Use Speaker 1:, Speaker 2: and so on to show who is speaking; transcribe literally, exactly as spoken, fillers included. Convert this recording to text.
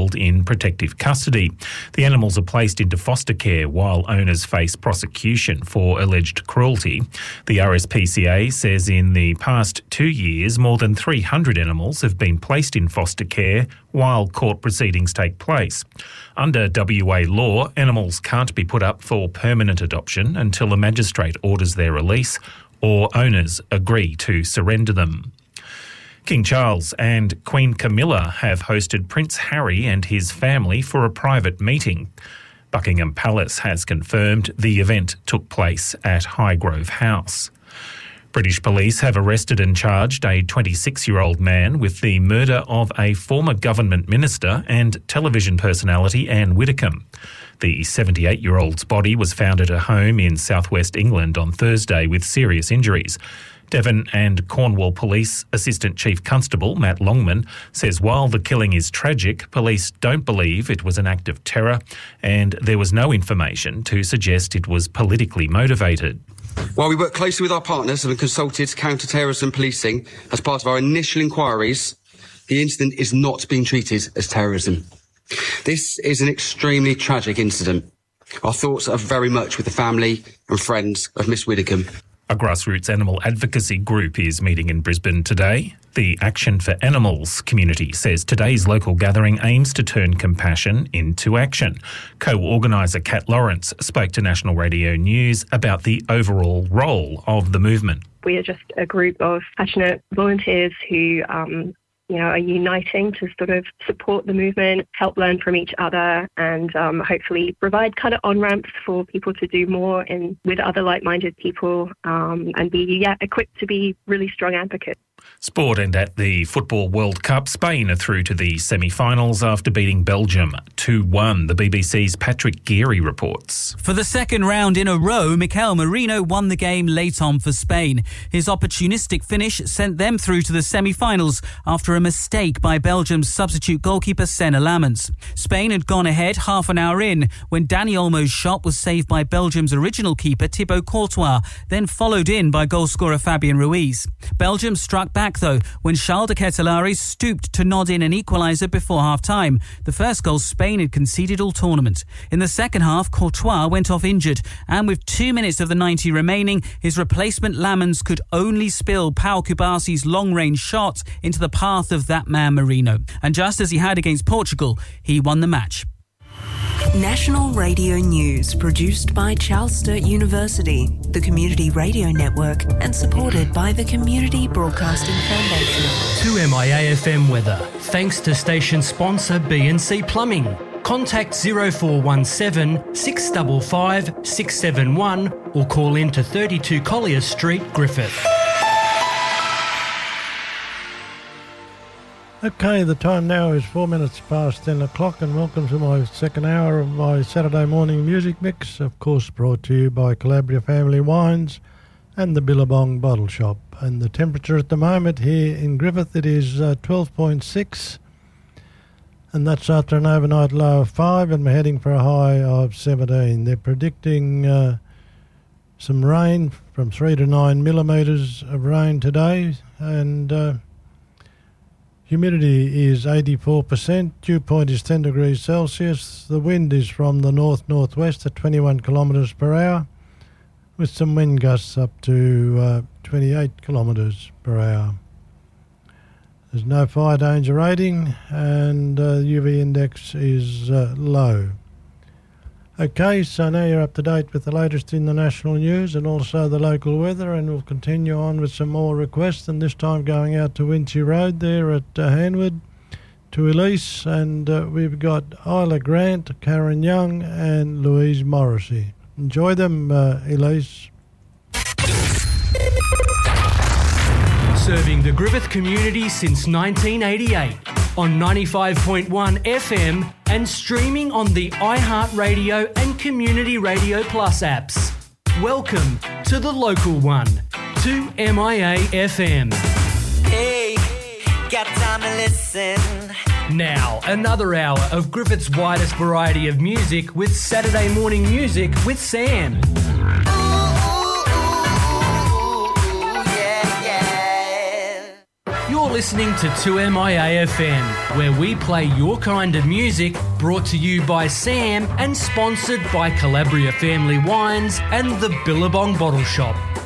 Speaker 1: held in protective custody. The animals are placed into foster care while owners face prosecution for alleged cruelty. The R S P C A says in the past two years, more than three hundred animals have been placed in foster care while court proceedings take place. Under W A law, animals can't be put up for permanent adoption until a magistrate orders their release or owners agree to surrender them. King Charles and Queen Camilla have hosted Prince Harry and his family for a private meeting. Buckingham Palace has confirmed the event took place at Highgrove House. British police have arrested and charged a twenty-six-year-old man with the murder of a former government minister and television personality Anne Widdecombe. The seventy-eight-year-old's body was found at her home in southwest England on Thursday with serious injuries. Devon and Cornwall Police Assistant Chief Constable Matt Longman says while the killing is tragic, police don't believe it was an act of terror and there was no information to suggest it was politically motivated.
Speaker 2: While we work closely with our partners and have consulted counter-terrorism policing as part of our initial inquiries, the incident is not being treated as terrorism. This is an extremely tragic incident. Our thoughts are very much with the family and friends of Miss Widdecombe.
Speaker 1: A grassroots animal advocacy group is meeting in Brisbane today. The Action for Animals community says today's local gathering aims to turn compassion into action. Co-organiser Kat Lawrence spoke to National Radio News about the overall role of the movement.
Speaker 3: We are just a group of passionate volunteers who um, you know, are uniting to sort of support the movement, help learn from each other, and um, hopefully provide kind of on-ramps for people to do more in, with other like-minded people um, and be yeah, equipped to be really strong advocates.
Speaker 1: Sport, and at the Football World Cup, Spain are through to the semi-finals after beating Belgium two one. The B B C's Patrick Geary reports.
Speaker 4: For the second round in a row, Mikel Merino won the game late on for Spain. His opportunistic finish sent them through to the semi-finals after a mistake by Belgium's substitute goalkeeper Senna Lamens. Spain had gone ahead half an hour in when Dani Olmo's shot was saved by Belgium's original keeper Thibaut Courtois, then followed in by goalscorer Fabian Ruiz. Belgium struck back though when Charles de Ketelaere stooped to nod in an equaliser before half-time, the first goal Spain had conceded all tournament. In the second half, Courtois went off injured, and with two minutes of the ninety remaining, his replacement Lamens could only spill Pau Kubasi's long-range shot into the path of that man Merino. And just as he had against Portugal, he won the match.
Speaker 5: National Radio News, produced by Charles Sturt University, the Community Radio Network, and supported by the Community Broadcasting Foundation.
Speaker 6: two M I A F M weather, thanks to station sponsor B and C Plumbing. Contact zero four one seven, six five five, six seven one or call in to thirty-two Collier Street, Griffith.
Speaker 7: Okay, the time now is four minutes past ten o'clock, and welcome to my second hour of my Saturday morning music mix, of course brought to you by Calabria Family Wines and the Billabong Bottle Shop. And the temperature at the moment here in Griffith, it is uh, twelve point six, and that's after an overnight low of five, and we're heading for a high of seventeen. They're predicting uh, some rain from three to nine millimetres of rain today, and Uh, humidity is eighty-four percent, dew point is ten degrees Celsius, the wind is from the north-northwest at twenty-one kilometres per hour, with some wind gusts up to uh, twenty-eight kilometres per hour. There's no fire danger rating, and uh, U V index is uh, low. Okay, so now you're up to date with the latest in the national news and also the local weather, and we'll continue on with some more requests, and this time going out to Winchie Road there at uh, Hanwood, to Elise, and uh, we've got Isla Grant, Karen Young and Louise Morrissey. Enjoy them, uh, Elise.
Speaker 6: Serving the Griffith community since nineteen eighty-eight on ninety-five point one F M and streaming on the iHeartRadio and Community Radio Plus apps. Welcome to the local one, two M I A F M.
Speaker 8: Hey, got time to listen.
Speaker 6: Now, another hour of Griffith's widest variety of music with Saturday Morning Music with Sam.
Speaker 8: Ooh, ooh, ooh, yeah, yeah.
Speaker 6: You're You're listening to two M I A F M, where we play your kind of music, brought to you by Sam and sponsored by Calabria Family Wines and the Billabong Bottle Shop.